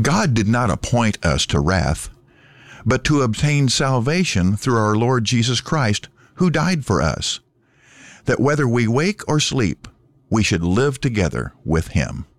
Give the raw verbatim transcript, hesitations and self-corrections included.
God did not appoint us to wrath, but to obtain salvation through our Lord Jesus Christ, who died for us, that whether we wake or sleep, we should live together with him.